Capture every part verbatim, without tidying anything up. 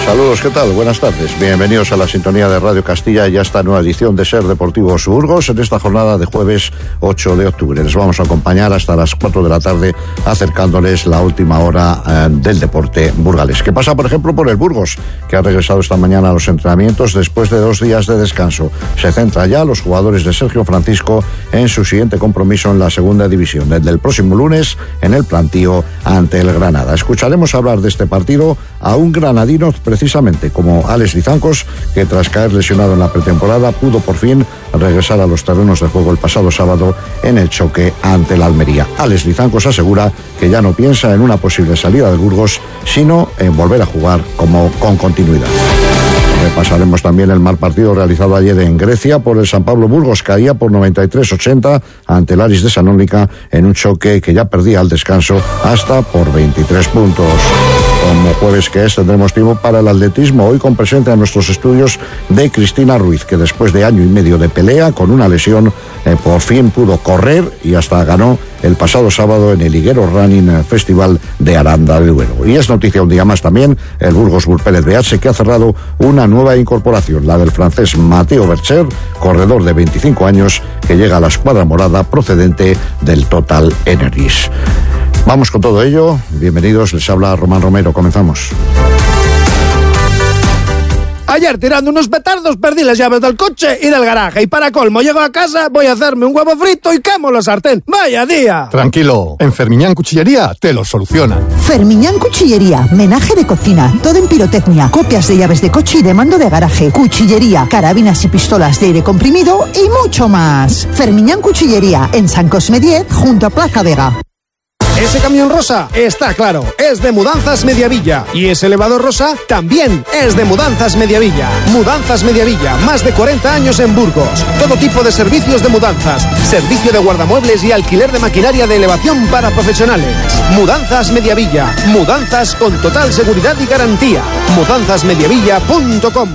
Saludos, ¿qué tal? Buenas tardes. Bienvenidos a la sintonía de Radio Castilla y a esta nueva edición de Ser Deportivos Burgos en esta jornada de jueves ocho de octubre. Les vamos a acompañar hasta las cuatro de la tarde acercándoles la última hora eh, del deporte burgalés. ¿Qué pasa, por ejemplo, por el Burgos, que ha regresado esta mañana a los entrenamientos después de dos días de descanso? Se centra ya los jugadores de Sergio Francisco en su siguiente compromiso en la segunda división, el del próximo lunes en el plantío ante el Granada. Escucharemos hablar de este partido a un granadino precisamente como Alex Lizancos, que tras caer lesionado en la pretemporada pudo por fin regresar a los terrenos de juego el pasado sábado en el choque ante el Almería. Alex Lizancos asegura que ya no piensa en una posible salida del Burgos, sino en volver a jugar como con continuidad. Repasaremos también el mal partido realizado ayer en Grecia por el San Pablo. Burgos caía por noventa y tres ochenta ante el Aris de Salónica en un choque que ya perdía al descanso hasta por veintitrés puntos. Como jueves que es, tendremos tiempo para el atletismo, hoy con presente a nuestros estudios de Cristina Ruiz, que después de año y medio de pelea con una lesión, eh, por fin pudo correr y hasta ganó el pasado sábado en el Higuero Running Festival de Aranda de Duero. Y es noticia un día más también el Burgos Burpérez B H, que ha cerrado una nueva incorporación, la del francés Mateo Bercher, corredor de veinticinco años, que llega a la escuadra morada procedente del Total Energies. Vamos con todo ello. Bienvenidos, les habla Román Romero. Comenzamos. Ayer, tirando unos petardos, perdí las llaves del coche y del garaje. Y para colmo, llego a casa, voy a hacerme un huevo frito y quemo la sartén. ¡Vaya día! Tranquilo, en Fermiñán Cuchillería te lo solucionan. Fermiñán Cuchillería, menaje de cocina, todo en pirotecnia, copias de llaves de coche y de mando de garaje, cuchillería, carabinas y pistolas de aire comprimido y mucho más. Fermiñán Cuchillería, en San Cosme diez, junto a Plaza Vega. Ese camión rosa, está claro, es de Mudanzas Mediavilla. Y ese elevador rosa también es de Mudanzas Mediavilla. Mudanzas Mediavilla, más de cuarenta años en Burgos. Todo tipo de servicios de mudanzas. Servicio de guardamuebles y alquiler de maquinaria de elevación para profesionales. Mudanzas Mediavilla. Mudanzas con total seguridad y garantía. mudanzas mediavilla punto com.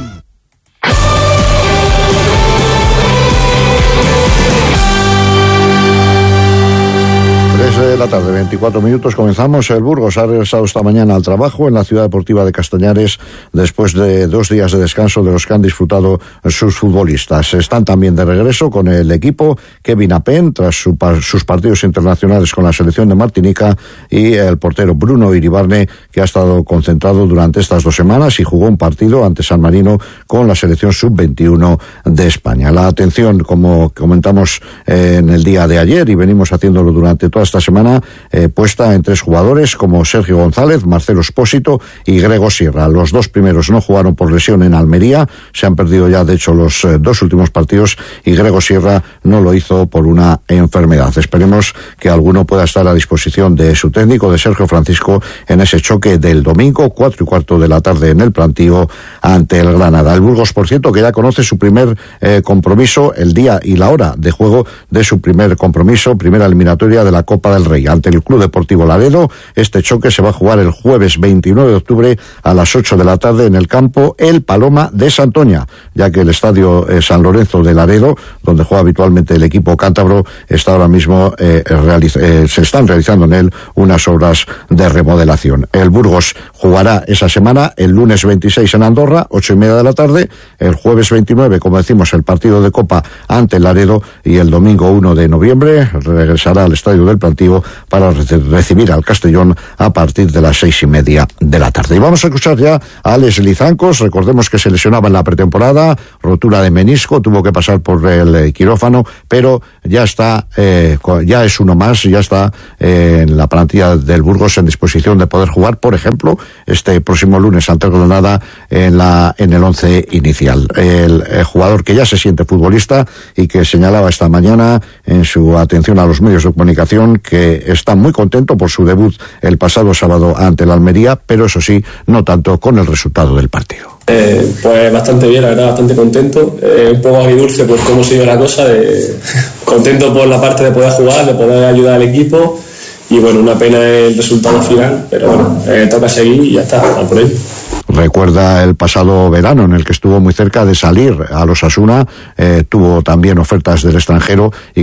De la tarde, veinticuatro minutos, comenzamos. El Burgos ha regresado esta mañana al trabajo en la Ciudad Deportiva de Castañares después de dos días de descanso de los que han disfrutado sus futbolistas. Están también de regreso con el equipo Kevin Apen tras su, sus partidos internacionales con la selección de Martinica y el portero Bruno Iribarne, que ha estado concentrado durante estas dos semanas y jugó un partido ante San Marino con la selección sub veintiuno de España. La atención, como comentamos eh, en el día de ayer y venimos haciéndolo durante toda esta semana, eh, puesta en tres jugadores como Sergio González, Marcelo Espósito y Grego Sierra. Los dos primeros no jugaron por lesión en Almería, se han perdido ya de hecho los eh, dos últimos partidos, y Grego Sierra no lo hizo por una enfermedad. Esperemos que alguno pueda estar a disposición de su técnico, de Sergio Francisco, en ese choque del domingo, cuatro y cuarto de la tarde en el plantío ante el Granada. El Burgos, por cierto, que ya conoce su primer eh, compromiso, el día y la hora de juego de su primer compromiso, primera eliminatoria de la Copa del Rey ante el Club Deportivo Laredo. Este choque se va a jugar el jueves veintinueve de octubre a las ocho de la tarde en el campo El Paloma de Santoña, ya que el estadio eh, San Lorenzo de Laredo, donde juega habitualmente el equipo cántabro, está ahora mismo eh, realiz- eh, se están realizando en él unas obras de remodelación. El Burgos jugará esa semana el lunes veintiséis en Andorra, ocho y media de la tarde, el jueves veintinueve, como decimos, el partido de Copa ante el Laredo, y el domingo uno de noviembre regresará al estadio del Plantío para recibir al Castellón a partir de las seis y media de la tarde. Y vamos a escuchar ya a Alex Lizancos. Recordemos que se lesionaba en la pretemporada, rotura de menisco, tuvo que pasar por el eh, quirófano, pero ya está, eh, ya es uno más, ya está eh, en la plantilla del Burgos en disposición de poder jugar, por ejemplo, este próximo lunes ante el Granada en la en el once inicial. El, el jugador que ya se siente futbolista y que señalaba esta mañana en su atención a los medios de comunicación que está muy contento por su debut el pasado sábado ante el Almería, pero eso sí, no tanto con el resultado del partido. Eh, pues bastante bien, la verdad, bastante contento, eh, un poco agridulce por cómo se dio la cosa, de, contento por la parte de poder jugar, de poder ayudar al equipo, y bueno, una pena el resultado final, pero bueno, eh, toca seguir y ya está, a por ello. Recuerda el pasado verano en el que estuvo muy cerca de salir a los Osasuna, eh, tuvo también ofertas del extranjero y